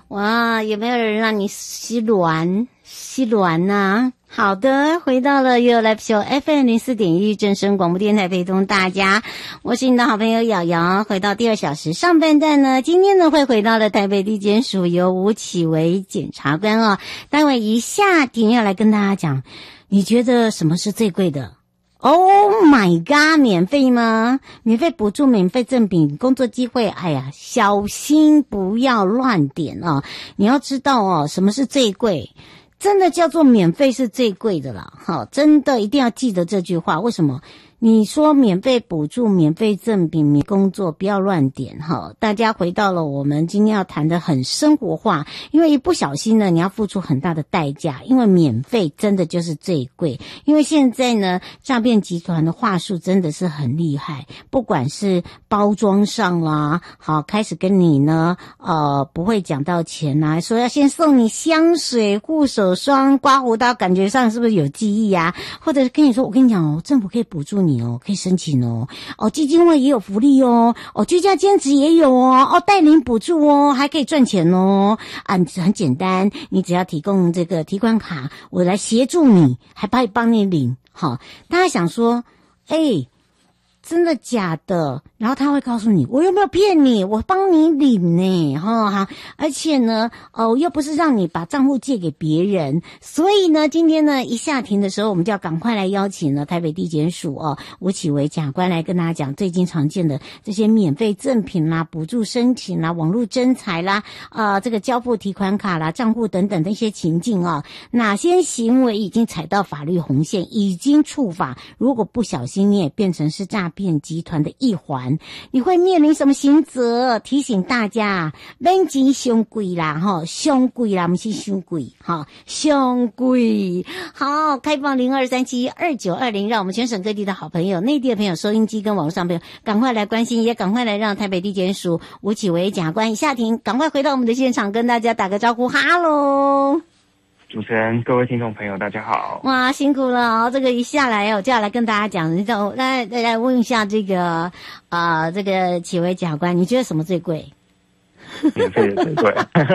哇，有没有人让你吸卵呐？好的，回到了 You Live Show FM04.1正声广播电台，陪同大家，我是你的好朋友瑶瑶。回到第2小时上半段呢，今天呢会回到了台北地检署由吴启维检察官哦，待会一下点要来跟大家讲，你觉得什么是最贵的？Oh my god， 免费吗？免费补助、免费赠品、工作机会，哎呀，小心不要乱点哦。你要知道哦，什么是最贵？真的叫做免费是最贵的啦，好，真的一定要记得这句话。为什么？你说免费补助、免费赠品、免工作，不要乱点哈。大家回到了我们今天要谈的很生活化，因为一不小心呢，你要付出很大的代价。因为免费真的就是最贵，因为现在呢，诈骗集团的话术真的是很厉害，不管是包装上啦，好，开始跟你呢，不会讲到钱啊，说要先送你香水、护手霜、刮胡刀，感觉上是不是有记忆啊？或者是跟你说，我跟你讲哦，政府可以补助你哦，可以申请哦，基金会也有福利哦，居家兼职也有哦，带领补助哦，还可以赚钱哦，很简单，你只要提供这个提款卡，我来协助你，还帮你领，好，大家想说，真的假的？然后他会告诉你，我又没有骗你，我帮你领呢，哈，而且呢，又不是让你把账户借给别人，所以呢，今天呢一下庭的时候，我们就要赶快来邀请了台北地检署吴启维检察官来跟大家讲最近常见的这些免费赠品啦、补助申请啦、网络征才啦、这个交付提款卡啦、账户等等的一些情境哪些行为已经踩到法律红线，已经触法，如果不小心你也变成是诈骗集团的一环。你会面临什么刑责？提醒大家，免钱伤贵啦，伤贵啦，不是伤贵，伤贵。好，开放02372920，让我们全省各地的好朋友、内地的朋友、收音机跟网络上朋友，赶快来关心，也赶快来让台北地检署吴启维检察官下庭，赶快回到我们的现场，跟大家打个招呼，哈喽。 主持人，各位听众朋友，大家好！ 哇，辛苦了这个一下来我就要来跟大家讲，来问一下这个这个启维检察官，你觉得什么最贵？ 免费的最贵。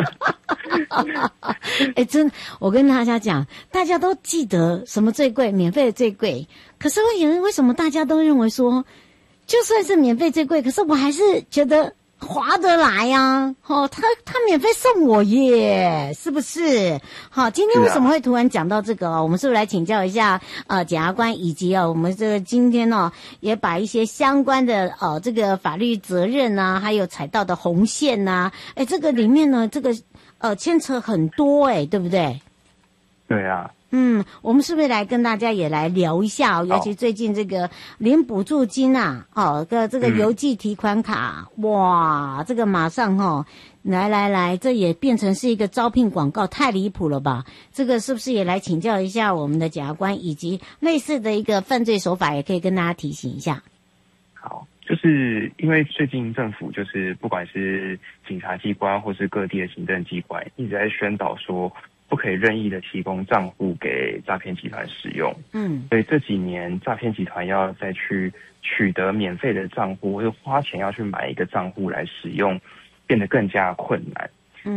真的，我跟大家讲，大家都记得什么最贵，免费的最贵。可是为什么大家都认为说，就算是免费最贵，可是我还是觉得划得来呀，他免费送我耶，是不是？好，今天为什么会突然讲到这个我们是不是来请教一下检察官，以及我们这个今天也把一些相关的这个法律责任啊，还有踩到的红线啊，这个里面呢，这个牵扯很多对不对？ 对啊。 我们是不是来跟大家也来聊一下尤其最近这个领补助金啊，这个邮寄提款卡，哇，这个马上来，这也变成是一个招聘广告，太离谱了吧？这个是不是也来请教一下我们的检察官，以及类似的一个犯罪手法，也可以跟大家提醒一下。 好，就是因为最近政府就是不管是警察机关或是各地的行政机关，一直在宣导说，不可以任意的提供账户给诈骗集团使用。所以这几年诈骗集团要再去取得免费的账户，或者花钱要去买一个账户来使用，变得更加困难。